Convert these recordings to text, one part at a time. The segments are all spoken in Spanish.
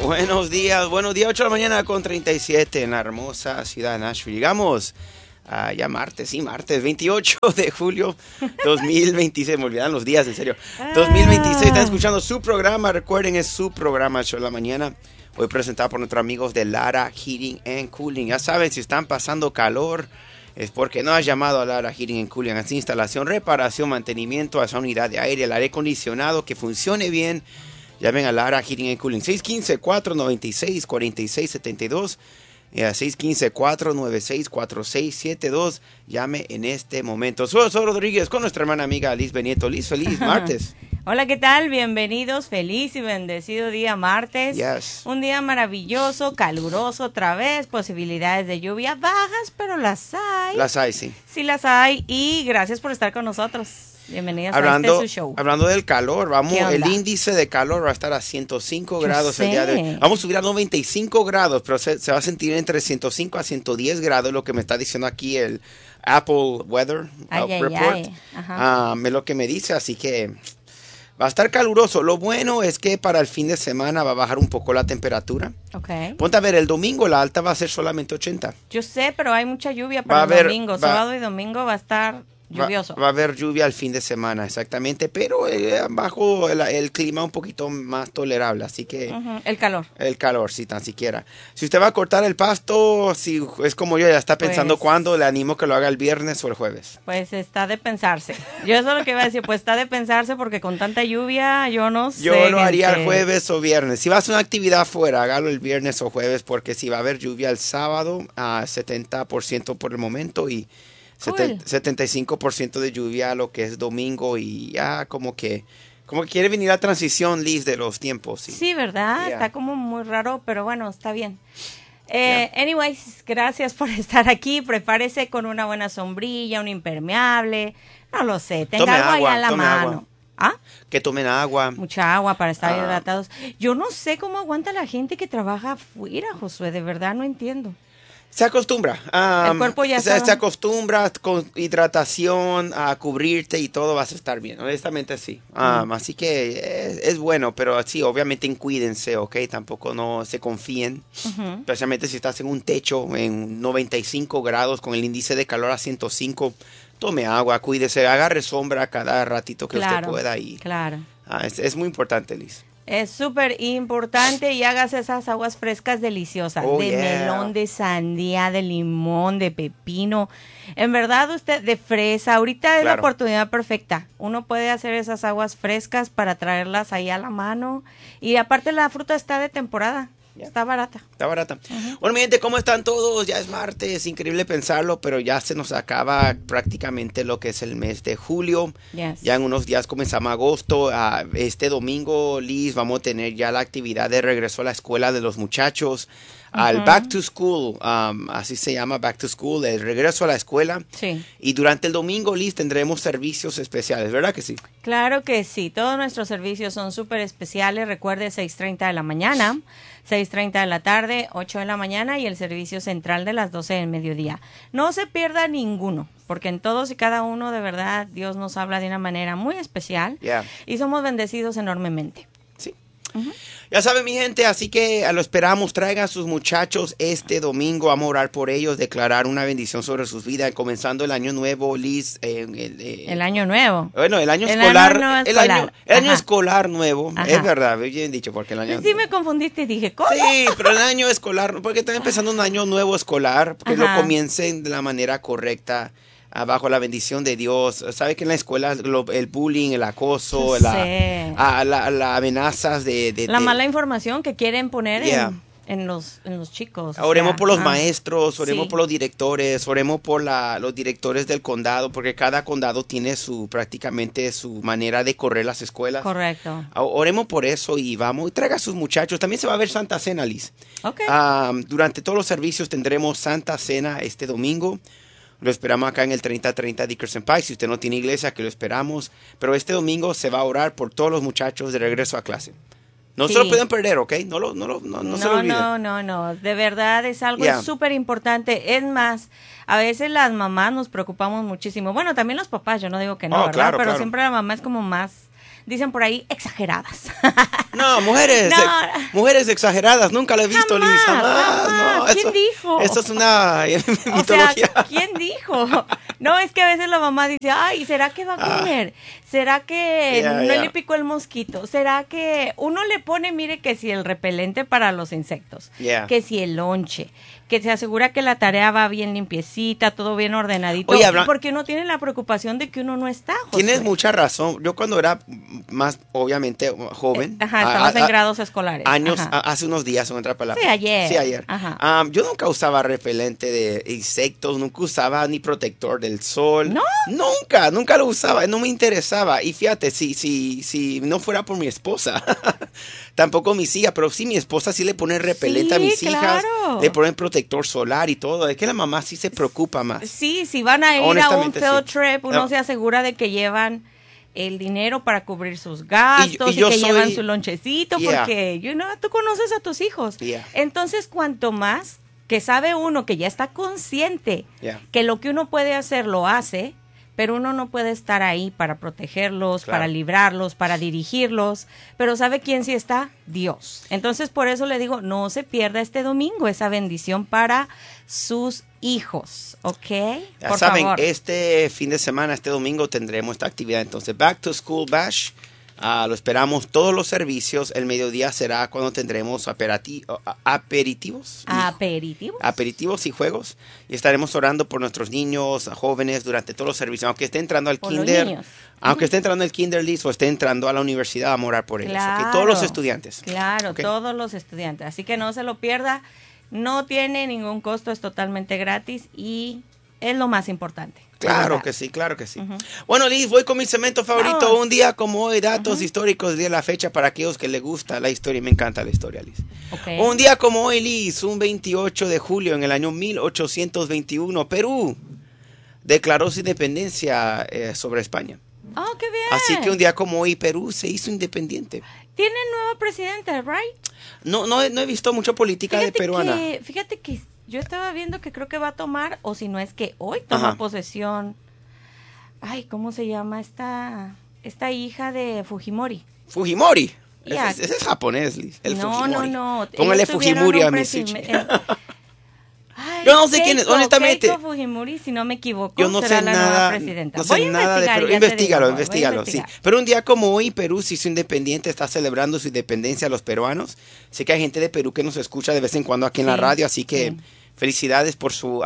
Buenos días, 8 de la mañana con 37 en la hermosa ciudad de Nashville. Llegamos ya martes 28 de julio 2026. Me olvidan los días, en serio. 2026, están escuchando su programa. Recuerden, es su programa, Show de la Mañana. Hoy presentado por nuestros amigos de Lara Heating and Cooling. Ya saben, si están pasando calor, es porque no has llamado a Lara Heating and Cooling. Así, instalación, reparación, mantenimiento a esa unidad de aire, el aire acondicionado, que funcione bien. Llamen a Lara Heating and Cooling. 615-496-4672. 615-496-4672. Llame en este momento. Soy Rodríguez con nuestra hermana amiga Liz Benieto. Liz, feliz martes. Hola, ¿qué tal? Bienvenidos. Feliz y bendecido día martes. Yes. Un día maravilloso, caluroso otra vez. Posibilidades de lluvia bajas, pero las hay. Las hay, sí. Sí las hay. Y gracias por estar con nosotros. Bienvenidos a su show. Hablando del calor, el índice de calor va a estar a 105 grados el día de hoy. Vamos a subir a 95 grados, pero se va a sentir entre 105 a 110 grados, lo que me está diciendo aquí el Apple Weather Report. Es lo que me dice, así que va a estar caluroso. Lo bueno es que para el fin de semana va a bajar un poco la temperatura. Okay. Ponte a ver, el domingo la alta va a ser solamente 80. Yo sé, pero hay mucha lluvia para el domingo. Sábado y domingo va a estar lluvioso. Va a haber lluvia al fin de semana, exactamente, pero bajo el clima un poquito más tolerable, así que... El calor. El calor, sí, tan siquiera. Si usted va a cortar el pasto, si es como yo, ya está pensando cuándo, le animo que lo haga el viernes o el jueves. Pues está de pensarse. Yo eso es lo que iba a decir, pues está de pensarse porque con tanta lluvia yo no sé. Yo lo haría el jueves o viernes. Si vas a hacer una actividad afuera, hágalo el viernes o jueves, porque si va a haber lluvia el sábado, a 70% por el momento y... Cool. 75% de lluvia lo que es domingo y ya como que quiere venir la transición, Liz, de los tiempos. Sí, ¿verdad? Yeah. Está como muy raro, pero bueno, está bien. Anyways, gracias por estar aquí. Prepárese con una buena sombrilla, un impermeable. No lo sé, tenga algo allá en la mano. Agua. ¿Ah? Que tomen agua. Mucha agua para estar hidratados. Yo no sé cómo aguanta la gente que trabaja afuera, Josué, de verdad no entiendo. Se acostumbra. El cuerpo ya se acostumbra con hidratación a cubrirte y todo vas a estar bien. Honestamente sí. Así que es bueno, pero sí, obviamente cuídense, ¿ok? Tampoco no se confíen. Especialmente si estás en un techo en 95 grados con el índice de calor a 105. Tome agua, cuídese, agarre sombra cada ratito que usted pueda. Claro. Es muy importante, Liz. Es súper importante y hagas esas aguas frescas deliciosas melón, de sandía, de limón, de pepino. En verdad usted de fresa, ahorita es la oportunidad perfecta. Uno puede hacer esas aguas frescas para traerlas ahí a la mano y aparte la fruta está de temporada. Está barata. Está barata. Bueno, mi gente, ¿cómo están todos? Ya es martes, increíble pensarlo, pero ya se nos acaba prácticamente lo que es el mes de julio. Ya en unos días comenzamos agosto. Este domingo, Liz, vamos a tener ya la actividad de regreso a la escuela de los muchachos. Al Back to School, así se llama, Back to School, el regreso a la escuela. Sí. Y durante el domingo, Liz, tendremos servicios especiales, ¿verdad que sí? Claro que sí, todos nuestros servicios son súper especiales. Recuerde, 6:30 de la mañana, 6:30 de la tarde, 8 de la mañana y el servicio central de las 12 del mediodía. No se pierda ninguno, porque en todos y cada uno, de verdad, Dios nos habla de una manera muy especial y somos bendecidos enormemente. Sí. Ya saben, mi gente, así que lo esperamos. Traigan a sus muchachos este domingo. Vamos a orar por ellos, declarar una bendición sobre sus vidas, comenzando el año nuevo, Liz. El año nuevo. Bueno, el año escolar. El año escolar nuevo. Ajá. Es verdad, bien dicho, porque el año... Sí, me confundiste y dije, ¿cómo? Sí, pero el año escolar, porque están empezando un año nuevo escolar, que lo comiencen de la manera correcta. Bajo la bendición de Dios. Sabe que en la escuela el bullying, el acoso, la amenazas de la mala información que quieren poner en los chicos. Oremos por los maestros, oremos por los directores, oremos por los directores del condado, porque cada condado tiene prácticamente su manera de correr las escuelas. Correcto. Oremos por eso y vamos, y traiga a sus muchachos. También se va a ver Santa Cena, Liz. Okay. Durante todos los servicios tendremos Santa Cena este domingo. Lo esperamos acá en el 3030 Dickerson Pike. Si usted no tiene iglesia, que lo esperamos. Pero este domingo se va a orar por todos los muchachos de regreso a clase. No se lo pueden perder, ¿ok? No se lo olviden. No. De verdad es algo súper importante. Es más, a veces las mamás nos preocupamos muchísimo. Bueno, también los papás, yo no digo que no, ¿verdad? Claro, pero siempre la mamá es como más... Dicen por ahí, exageradas. No, mujeres, Mujeres exageradas, nunca lo he visto, Liz. Jamás. No, ¿Quién dijo? Esto es una mitología. O sea, ¿quién dijo? No, es que a veces la mamá dice, ay, ¿será que va a comer? ¿Será que no le picó el mosquito? ¿Será que uno le pone, mire, que si el repelente para los insectos, que si el lonche, que se asegura que la tarea va bien limpiecita, todo bien ordenadito? Oye, porque uno tiene la preocupación de que uno no está, Josué. Tienes mucha razón. Yo cuando era más, obviamente, joven. Estabas en grados escolares. Hace unos días, en otra palabra. Sí, ayer. Sí, ayer. Yo nunca usaba repelente de insectos, nunca usaba ni protector del sol. ¿No? Nunca lo usaba, no me interesaba. Y fíjate, si no fuera por mi esposa, tampoco mis hijas, pero sí mi esposa sí le pone repelente a mis hijas, le ponen protector solar y todo. Es que la mamá sí se preocupa más. Sí, si van a ir a un field trip, uno se asegura de que llevan el dinero para cubrir sus gastos y que llevan su lonchecito, porque tú conoces a tus hijos. Entonces, cuanto más que sabe uno que ya está consciente que lo que uno puede hacer lo hace, pero uno no puede estar ahí para protegerlos, para librarlos, para dirigirlos, pero ¿sabe quién sí está? Dios. Entonces, por eso le digo, no se pierda este domingo esa bendición para sus hijos, ¿ok? Ya saben, este fin de semana, este domingo, tendremos esta actividad. Entonces, Back to School Bash, lo esperamos todos los servicios. El mediodía será cuando tendremos aperitivos y juegos. Y estaremos orando por nuestros niños, jóvenes, durante todos los servicios. Aunque esté entrando al kinder, Liz, o esté entrando a la universidad, a orar por ellos. Claro, ¿Okay? Todos los estudiantes. Claro, todos los estudiantes. Así que no se lo pierda. No tiene ningún costo, es totalmente gratis y es lo más importante. Claro que sí. Bueno, Liz, voy con mi segmento favorito. Un día como hoy, datos históricos de la fecha para aquellos que les gusta la historia. Me encanta la historia, Liz. Un día como hoy, Liz, un 28 de julio en el año 1821, Perú declaró su independencia sobre España. ¡Oh, qué bien! Así que un día como hoy, Perú se hizo independiente. ¿Tiene nuevo presidente, right? No he visto mucha política de peruana. Fíjate que yo estaba viendo que creo que va a tomar, o si no es que hoy toma posesión. Ay, ¿cómo se llama esta hija de Fujimori? ¿Fujimori? Ese es japonés, Liz. Fujimori. No. Póngale Fujimori a mis yo no sé quién es, honestamente. Keiko Fujimori, si no me equivoco, yo no será sé la nueva presidenta. No sé nada de Perú. Investígalo, sí. Pero un día como hoy, Perú se hizo independiente, está celebrando su independencia a los peruanos. Sé que hay gente de Perú que nos escucha de vez en cuando aquí en la radio, así que felicidades por su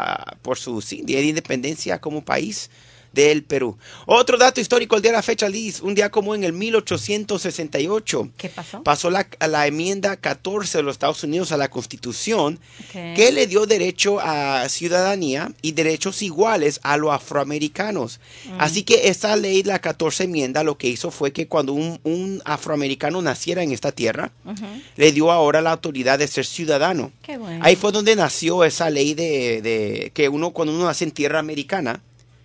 día de independencia como país del Perú. Otro dato histórico, el día de la fecha, Liz, un día como en el 1868. ¿Qué pasó? Pasó la enmienda 14 de los Estados Unidos a la Constitución, que le dio derecho a ciudadanía y derechos iguales a los afroamericanos. Así que esta ley, la 14 enmienda, lo que hizo fue que cuando un afroamericano naciera en esta tierra, le dio ahora la autoridad de ser ciudadano. Qué bueno. Ahí fue donde nació esa ley de que cuando uno nace en tierra americana,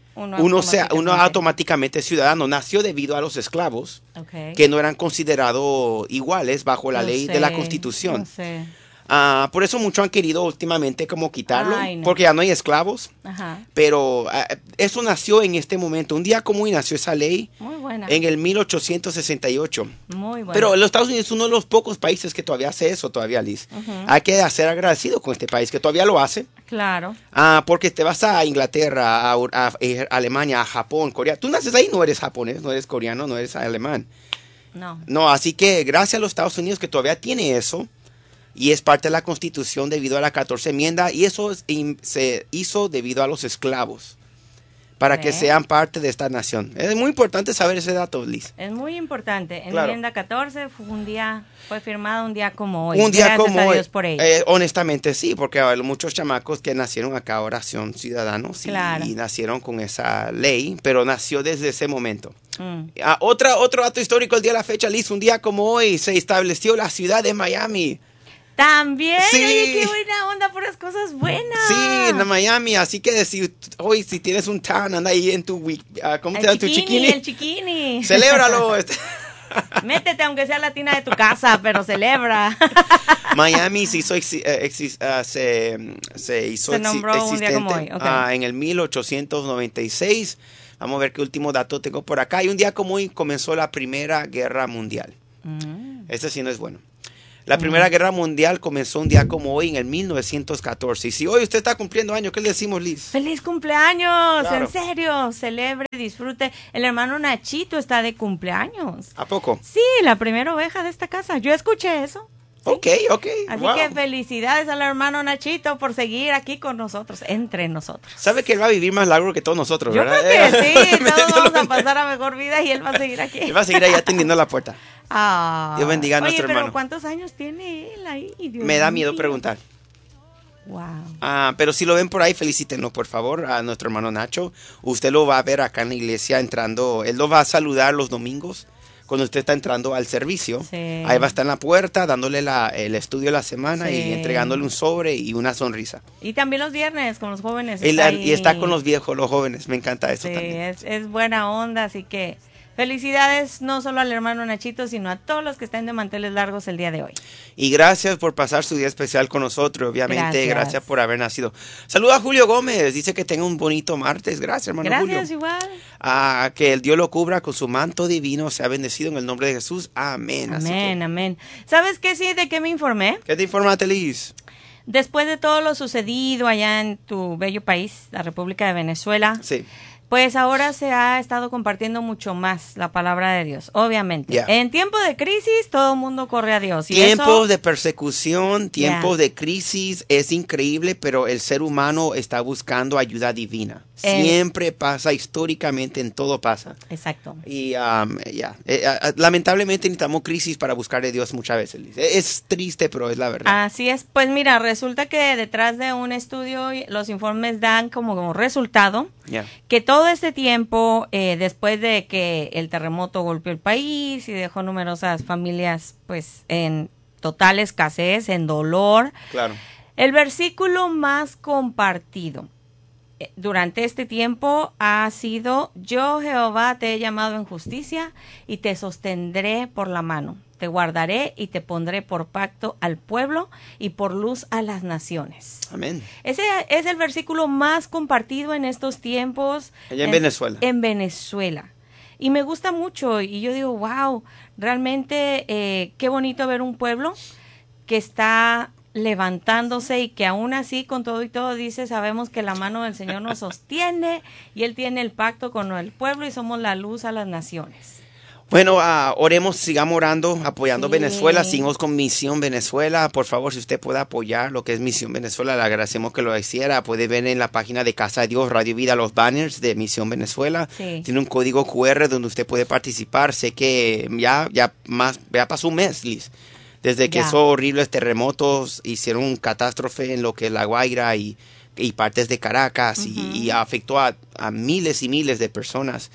uno automáticamente es ciudadano. Nació debido a los esclavos, que no eran considerados iguales bajo la ley de la Constitución. Por eso muchos han querido últimamente como quitarlo, porque ya no hay esclavos. Pero eso nació en este momento. Un día como hoy nació esa ley. Muy buena. En el 1868. Muy buena. Pero los Estados Unidos es uno de los pocos países que todavía hace eso, todavía, Liz. Hay que ser agradecido con este país que todavía lo hace. Claro. Porque te vas a Inglaterra, a Alemania, a Japón, Corea. Tú naces ahí, no eres japonés, no eres coreano, no eres alemán. No, así que gracias a los Estados Unidos que todavía tiene eso. Y es parte de la Constitución debido a la 14 enmienda. Y eso se hizo debido a los esclavos. Para que sean parte de esta nación. Es muy importante saber ese dato, Liz. Es muy importante. Enmienda 14 fue firmada un día como hoy. Un día Gracias como a hoy. Dios por ello. Honestamente sí, porque hay muchos chamacos que nacieron acá ahora son ciudadanos y nacieron con esa ley, pero nació desde ese momento. Otro dato histórico, el día de la fecha, Liz, un día como hoy se estableció la ciudad de Miami. También, sí. Oye, qué buena onda, puras cosas buenas. Sí, en Miami, así que si tienes un tan, anda ahí en tu, ¿cómo te llama? Tu chiquini. El chiquini. Celébralo. Métete aunque sea la tina de tu casa, pero celebra. Miami se hizo se nombró un día como hoy. En el 1896. Vamos a ver qué último dato tengo por acá. Y un día como hoy comenzó la Primera Guerra Mundial. Este sí no es bueno. La Primera Guerra Mundial comenzó un día como hoy en el 1914. Y si hoy usted está cumpliendo años, ¿qué le decimos, Liz? ¡Feliz cumpleaños! Claro. En serio, celebre, disfrute. El hermano Nachito está de cumpleaños. ¿A poco? Sí, la primera oveja de esta casa. Yo escuché eso. Sí. Ok. Así Wow. que felicidades al hermano Nachito por seguir aquí con nosotros, entre nosotros. Sabe que él va a vivir más largo que todos nosotros, Yo ¿verdad? creo que sí, Me todos dio vamos lo- a pasar a mejor vida y él va a seguir aquí. Él va a seguir ahí atendiendo la puerta. Ah. Dios bendiga a nuestro Oye, pero hermano. ¿cuántos años tiene él ahí? Dios Me da mío. miedo preguntar. Wow. Pero si lo ven por ahí, felicítenlo, por favor, a nuestro hermano Nacho. Usted lo va a ver acá en la iglesia entrando. Él lo va a saludar los domingos cuando usted está entrando al servicio. Sí. Ahí va a estar en la puerta dándole el estudio de la semana Sí. y entregándole un sobre y una sonrisa. Y también los viernes con los jóvenes. Y está con los viejos, los jóvenes. Me encanta eso Sí, también. es buena onda, así que felicidades no solo al hermano Nachito, sino a todos los que estén de manteles largos el día de hoy. Y gracias por pasar su día especial con nosotros, obviamente. Gracias por haber nacido. Saluda a Julio Gómez. Dice que tenga un bonito martes. Gracias, hermano Gracias, Julio. igual. Que el Dios lo cubra con su manto divino. Sea bendecido en el nombre de Jesús. Amén. Así Amén, que, amén. ¿Sabes qué? Sí, ¿de qué me informé? ¿qué te informaste, Liz? Después de todo lo sucedido allá en tu bello país, la República de Venezuela, Sí. pues ahora se ha estado compartiendo mucho más la palabra de Dios, obviamente. Yeah. En tiempo de crisis, todo el mundo corre a Dios. Y Tiempos eso, de persecución, tiempos de crisis, es increíble, pero el ser humano está buscando ayuda divina. Siempre pasa, históricamente en todo pasa. exacto. Y lamentablemente necesitamos crisis para buscar a Dios muchas veces, Liz. Es triste, pero es la verdad. Así es. Pues mira, resulta que detrás de un estudio, los informes dan como resultado Yeah. que todo este tiempo, después de que el terremoto golpeó el país y dejó numerosas familias pues en total escasez, en dolor, Claro. el versículo más compartido durante este tiempo ha sido: yo Jehová te he llamado en justicia y te sostendré por la mano, te guardaré y te pondré por pacto al pueblo y por luz a las naciones. Amén. Ese es el versículo más compartido en estos tiempos. Allá en Venezuela. En Venezuela. Y me gusta mucho y yo digo, wow, realmente qué bonito ver un pueblo que está levantándose y que aún así con todo y todo dice: sabemos que la mano del Señor nos sostiene y Él tiene el pacto con el pueblo y somos la luz a las naciones. Bueno, oremos, sigamos orando, apoyando Sí. Venezuela, sigamos con Misión Venezuela. Por favor, si usted puede apoyar lo que es Misión Venezuela, le agradecemos que lo hiciera. Puede ver en la página de Casa de Dios, Radio Vida, los banners de Misión Venezuela. Sí. Tiene un código QR donde usted puede participar. Sé que ya pasó un mes, Liz, desde que Ya. esos horribles terremotos hicieron catástrofe en lo que es La Guaira y partes de Caracas, y afectó a miles y miles de personas.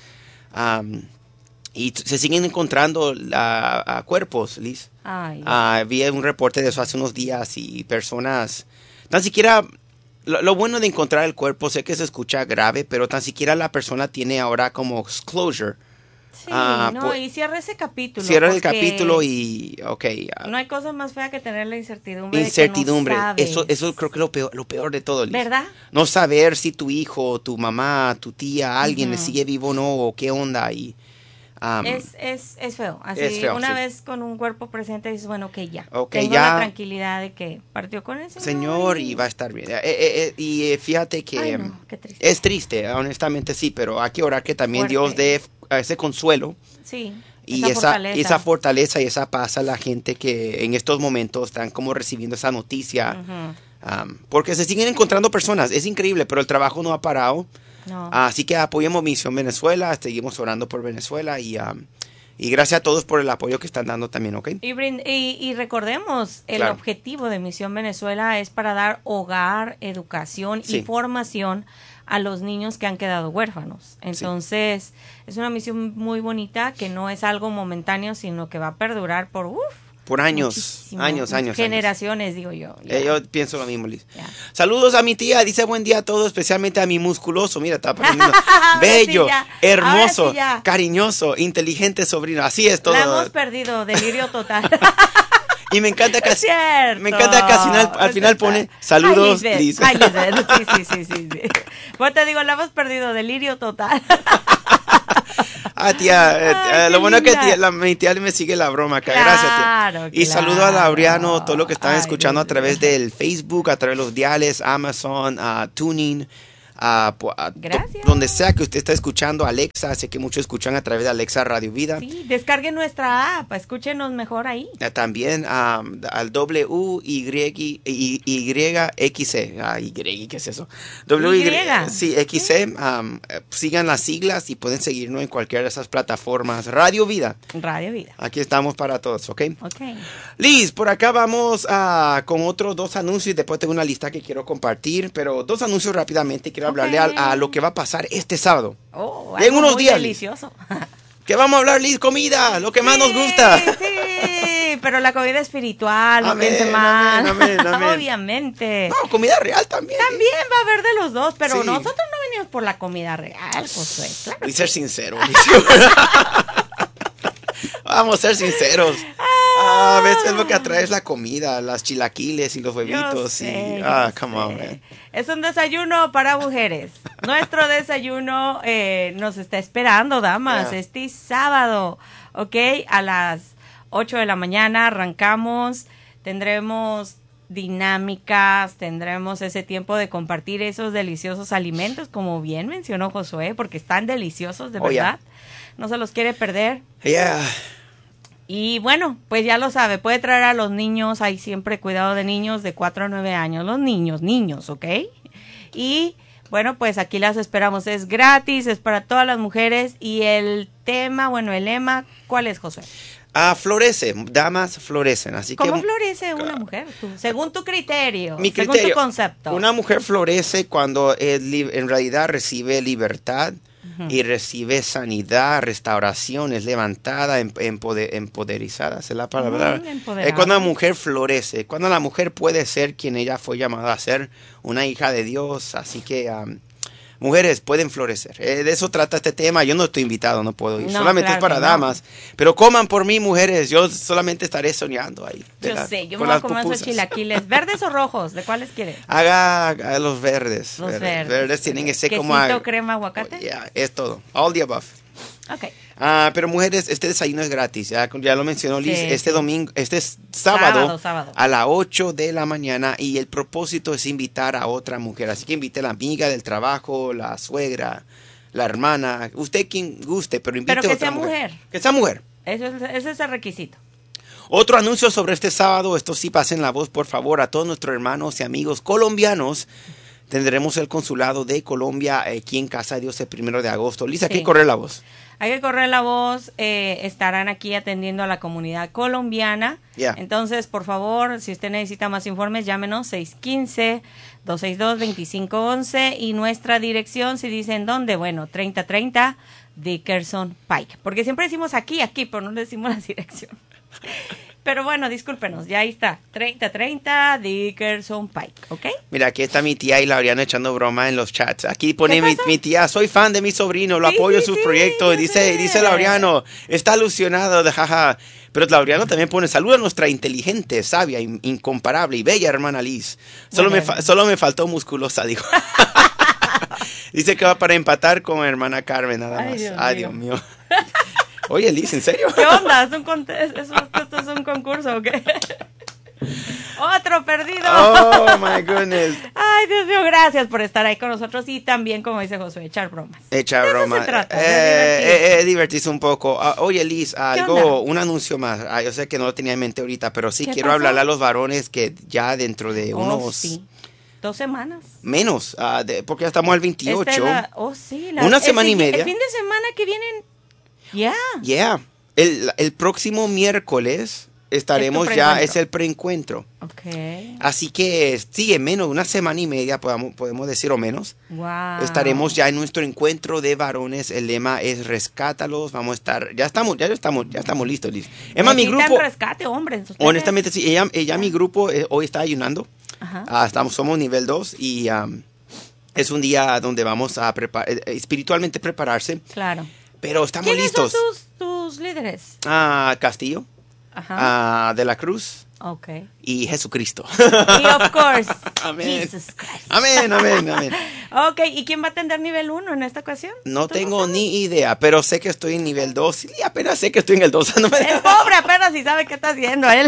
Y se siguen encontrando cuerpos, Liz. Ay, Vi un reporte de eso hace unos días y personas, tan siquiera, lo bueno de encontrar el cuerpo, sé que se escucha grave, pero tan siquiera la persona tiene ahora como closure. sí, pues, y cierra ese capítulo. Cierra el porque capítulo y, no hay cosa más fea que tener la incertidumbre. incertidumbre. De que no sabes. Eso creo que es lo peor de todo, Liz. ¿Verdad? No saber si tu hijo, tu mamá, tu tía, alguien sigue vivo o no, o qué onda. Y Es feo. Así, es feo, una sí. vez con un cuerpo presente dices, bueno, ok, ya. Ok, Tengo ya. la tranquilidad de que partió con el Señor, y va a estar bien. Fíjate que Ay, no, qué triste. es triste, honestamente sí, pero hay que orar que también Fuerte. Dios dé ese consuelo Sí. y esa fortaleza y esa paz a la gente que en estos momentos están como recibiendo esa noticia. Ujú. Porque se siguen encontrando personas, es increíble, pero el trabajo no ha parado. No. Así que apoyemos Misión Venezuela, seguimos orando por Venezuela y gracias a todos por el apoyo que están dando también, ¿ok? Y recordemos, el Claro. objetivo de Misión Venezuela es para dar hogar, educación Sí. y formación a los niños que han quedado huérfanos. Entonces, es una misión muy bonita que no es algo momentáneo, sino que va a perdurar por Por años, muchísimo, años. generaciones, digo yo. Ya. Yo pienso lo mismo, Liz. Ya. Saludos a mi tía, dice buen día a todos, especialmente a mi musculoso, mira, está aprendiendo. Bello, Ahora sí ya, hermoso, ahora sí ya. cariñoso, inteligente sobrino, así es todo. La hemos perdido, delirio total. Y me encanta que Es cierto. me encanta que al final pone saludos, Ay, Liz. Ay, Lisbeth. Sí. Pues te digo, la hemos perdido, delirio total. Tía, lo bueno es que mi tía me sigue la broma acá. Claro, Gracias, tía. Y saludo a Laureano, todo lo que están escuchando a través del Facebook, a través de los diales, Amazon, Tuning. Gracias. Donde sea que usted está escuchando, Alexa, sé que muchos escuchan a través de Alexa Radio Vida. Sí, descarguen nuestra app, escúchenos mejor ahí. También al WYXC. ¿Qué es eso? Sí, XC. Sigan las siglas y pueden seguirnos en cualquiera de esas plataformas. Radio Vida. Radio Vida. Aquí estamos para todos, ¿ok? Ok. Liz, por acá vamos con otros 2 anuncios. Después tengo una lista que quiero compartir, pero 2 anuncios rápidamente. Quiero hablarle a lo que va a pasar este sábado. En unos días. Delicioso. ¿Qué vamos a hablar, Liz? Comida, lo que más nos gusta. Sí, pero la comida espiritual, no piense mal. Amén. Obviamente. No, comida real también. También va a haber de los dos, pero nosotros no venimos por la comida real, Josué. Claro. Voy a ser sincero. Vamos a ser sinceros. A veces lo que atrae es la comida, las chilaquiles y los huevitos. Come on, man. Es un desayuno para mujeres. Nuestro desayuno nos está esperando, damas, este sábado, ¿ok? A las 8 de la mañana arrancamos, tendremos dinámicas, tendremos ese tiempo de compartir esos deliciosos alimentos, como bien mencionó Josué, porque están deliciosos, de verdad. No se los quiere perder. Y bueno, pues ya lo sabe, puede traer a los niños, hay siempre cuidado de niños de 4 a 9 años, los niños, ¿ok? Y bueno, pues aquí las esperamos, es gratis, es para todas las mujeres y el lema, ¿cuál es, Josué? Florece, damas florecen, así ¿Cómo florece una mujer? Según tu criterio, según tu concepto. Una mujer florece cuando en realidad recibe libertad. Y recibe sanidad, restauración, es levantada, empoderizada, ¿es la palabra? Es cuando la mujer florece, cuando la mujer puede ser quien ella fue llamada a ser, una hija de Dios, así que mujeres pueden florecer. De eso trata este tema. Yo no estoy invitado, no puedo ir. Solamente es para damas. Pero coman por mí, mujeres. Yo solamente estaré soñando ahí. Yo me voy a comer esos chilaquiles. ¿Verdes o rojos? ¿De cuáles quieres? Haga los verdes. Los verdes tienen ese como... ¿Quesito, crema, aguacate? Es todo. All the above. Ok. Pero mujeres, este desayuno es gratis. Ya lo mencionó Liz. Este sábado a las 8 de la mañana. Y el propósito es invitar a otra mujer. Así que invite a la amiga del trabajo, la suegra, la hermana. Usted quien guste, pero invite a otra mujer. Que sea mujer. Ese es el requisito. Otro anuncio sobre este sábado. Esto sí, pasen la voz, por favor, a todos nuestros hermanos y amigos colombianos. Tendremos el consulado de Colombia aquí en Casa de Dios el 1 de agosto. Lisa, hay que correr la voz. Hay que correr la voz. Estarán aquí atendiendo a la comunidad colombiana. Entonces, por favor, si usted necesita más informes, llámenos 615-262-2511. Y nuestra dirección, si dicen dónde, bueno, 3030 Dickerson Pike. Porque siempre decimos aquí, pero no decimos la dirección. Pero bueno, discúlpenos, ya ahí está, 3030 Dickerson Pike, ¿ok? Mira, aquí está mi tía y Laureano echando broma en los chats. Aquí pone mi tía, soy fan de mi sobrino, lo apoyo en sus proyectos. Dice Laureano, está alusionado de jaja. Pero Laureano también pone, saluda a nuestra inteligente, sabia, incomparable y bella hermana Liz. Solo me faltó musculosa, dijo. Dice que va para empatar con hermana Carmen, nada más. Dios mío. Oye, Liz, ¿en serio? ¿Qué onda? ¿Esto es un concurso o qué? Otro perdido. Oh, my goodness. Ay, Dios mío, gracias por estar ahí con nosotros y también, como dice Josué, echar bromas. Echar bromas. Divertirse un poco. Oye, Liz, un anuncio más. Yo sé que no lo tenía en mente ahorita, pero sí quiero hablarle a los varones que ya dentro de unos... Sí. 2 semanas. Menos, porque ya estamos al 28. Una semana y media. El fin de semana que vienen... El próximo miércoles estaremos es el preencuentro. Okay. Así que sí, en menos de una semana y media, podemos decir o menos. Wow. Estaremos ya en nuestro encuentro de varones. El lema es rescátalos. Vamos a estar, ya estamos listos. Emma, mi grupo. Rescate, hombres. Honestamente, sí, ella mi grupo hoy está ayunando. Somos nivel 2 y es un día donde vamos a espiritualmente prepararse. Claro. Pero estamos listos. ¿Quiénes son tus líderes? Castillo, De la Cruz, okay, y Jesucristo. Y of course, Amén. Jesus Christ. Amén. Ok, ¿y quién va a atender nivel 1 en esta ocasión? No tengo ni idea, pero sé que estoy en nivel 2 y apenas sé que estoy en el 2. El pobre apenas si sabe qué está haciendo él.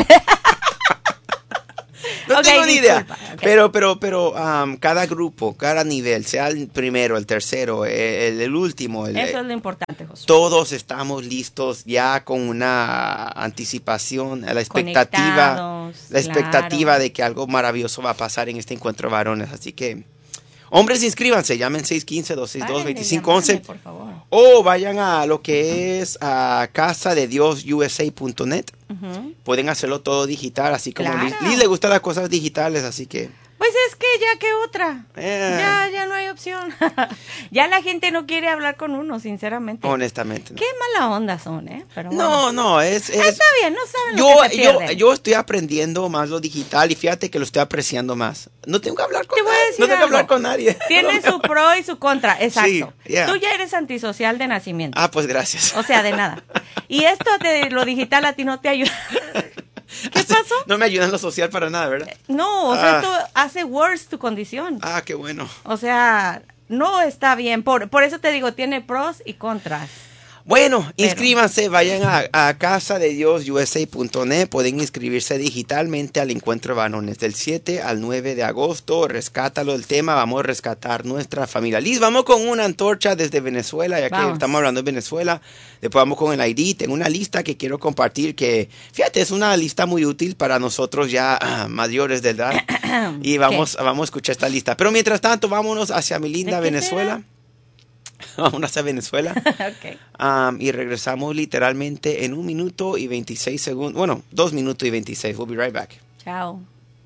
No tengo ni idea, okay. pero cada grupo, cada nivel, sea el primero, el tercero, el último. Eso es lo importante, Josué. Todos estamos listos ya con una anticipación, la expectativa claro. de que algo maravilloso va a pasar en este encuentro de varones. Así que, hombres, inscríbanse, llamen 615-262-2511 por favor. O vayan a lo que es a casadediosusa.net. Pueden hacerlo todo digital, así como claro. Liz le gustan las cosas digitales, así que... Pues es que ya que otra, ya no hay opción. Ya la gente no quiere hablar con uno, sinceramente. Honestamente. No. Qué mala onda son, Pero bueno. No, es... Está bien, no saben lo que se pierden. Yo estoy aprendiendo más lo digital y fíjate que lo estoy apreciando más. No tengo que hablar con nadie. No tengo que hablar con nadie. Tiene su pro y su contra, exacto. Sí, yeah. Tú ya eres antisocial de nacimiento. Pues gracias. O sea, de nada. Y esto de lo digital a ti no te ayuda. ¿Qué pasó? No me ayuda en lo social para nada, ¿verdad? No, o sea, esto hace worse tu condición. Qué bueno. O sea, no está bien. Por eso te digo, tiene pros y contras. Bueno, inscríbanse, vayan a casadediosusa.net, pueden inscribirse digitalmente al encuentro de varones del 7 al 9 de agosto. Rescátalo el tema, vamos a rescatar nuestra familia. Liz, vamos con una antorcha desde Venezuela, ya que estamos hablando de Venezuela. Después vamos con el ID. Tengo una lista que quiero compartir que, fíjate, es una lista muy útil para nosotros ya mayores de edad. Y vamos a escuchar esta lista. Pero mientras tanto, vámonos hacia mi linda Venezuela. Vámonos a Venezuela. Okay. Y regresamos literalmente en 1 minuto y 26 segundos. Bueno, 2 minutos y 26. We'll be right back. Chao.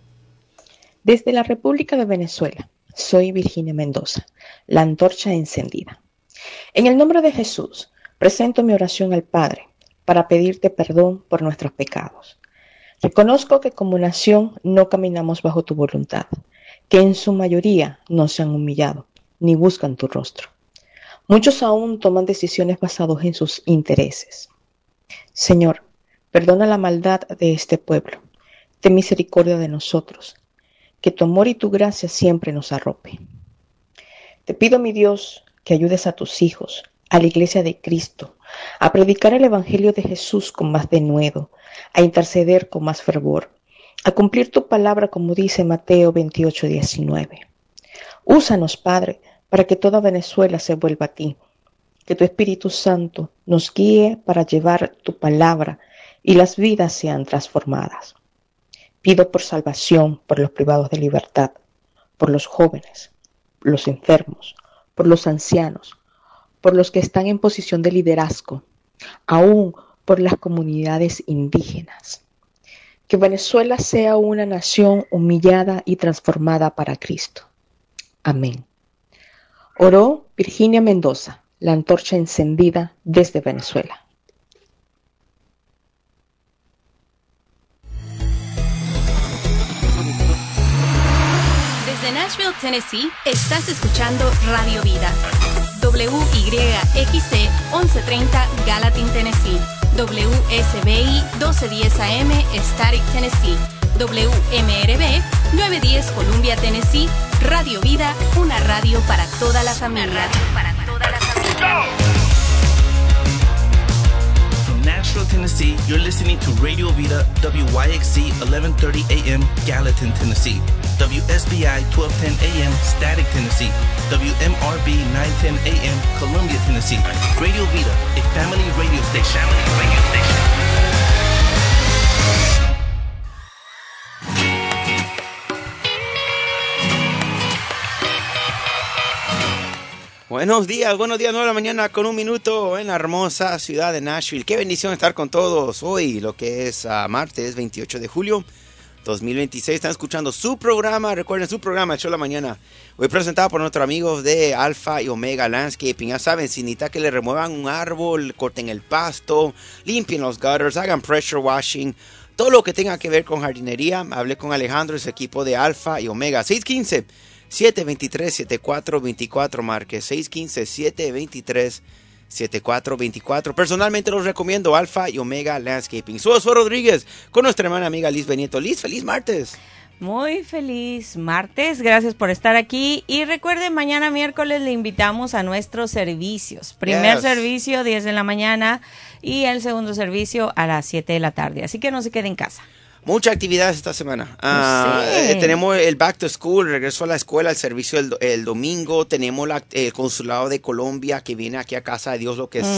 Desde la República de Venezuela, soy Virginia Mendoza, la antorcha encendida. En el nombre de Jesús, presento mi oración al Padre para pedirte perdón por nuestros pecados. Reconozco que como nación no caminamos bajo tu voluntad, que en su mayoría no se han humillado ni buscan tu rostro. Muchos aún toman decisiones basadas en sus intereses. Señor, perdona la maldad de este pueblo. Ten misericordia de nosotros. Que tu amor y tu gracia siempre nos arrope. Te pido, mi Dios, que ayudes a tus hijos, a la Iglesia de Cristo, a predicar el Evangelio de Jesús con más denuedo, a interceder con más fervor, a cumplir tu palabra como dice Mateo 28:19. Úsanos, Padre, para que toda Venezuela se vuelva a ti. Que tu Espíritu Santo nos guíe para llevar tu palabra y las vidas sean transformadas. Pido por salvación por los privados de libertad, por los jóvenes, los enfermos, por los ancianos, por los que están en posición de liderazgo, aún por las comunidades indígenas. Que Venezuela sea una nación humillada y transformada para Cristo. Amén. Oró Virginia Mendoza, la antorcha encendida desde Venezuela. Desde Nashville, Tennessee, estás escuchando Radio Vida. WYXC 1130 Gallatin, Tennessee. WSBI 1210 AM Static, Tennessee. WMRB 910 Columbia, Tennessee. Radio Vida, una radio para toda la familia. From Nashville, Tennessee, you're listening to Radio Vida, WYXC 1130 AM Gallatin, Tennessee. WSBI 1210 AM Static, Tennessee. WMRB 910 AM Columbia, Tennessee. Radio Vida, a family radio station. Buenos días, 9 de la mañana con 1 minuto en la hermosa ciudad de Nashville. Qué bendición estar con todos hoy, lo que es martes 28 de julio 2026. Están escuchando su programa, recuerden su programa, el show de la mañana. Hoy presentado por nuestros amigos de Alfa y Omega Landscaping. Ya saben, si necesitan que le remuevan un árbol, corten el pasto, limpien los gutters, hagan pressure washing, todo lo que tenga que ver con jardinería. Hablé con Alejandro y su equipo de Alfa y Omega. 615-723-7424, marque 615-723-7424. Personalmente los recomiendo, Alfa y Omega Landscaping. Soy Josué Rodríguez con nuestra hermana amiga Liz Benito. Liz, feliz martes. Muy feliz martes, gracias por estar aquí y recuerden, mañana miércoles le invitamos a nuestros servicios. Primer servicio 10 de la mañana y el segundo servicio a las 7 de la tarde, así que no se quede en casa. Mucha actividad esta semana. Tenemos el Back to School, regreso a la escuela, el servicio el domingo. Tenemos el Consulado de Colombia que viene aquí a Casa de Dios, lo que es